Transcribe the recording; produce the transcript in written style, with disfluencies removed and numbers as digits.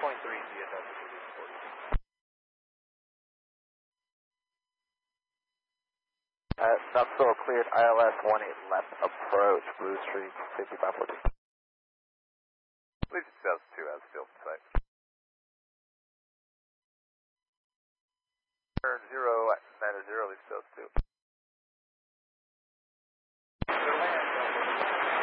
GSS. South Soul cleared ILS 18 left approach, Blue Street, 5540. Legion 2002 has field in sight. Turn 0 at 90, Legion 2002.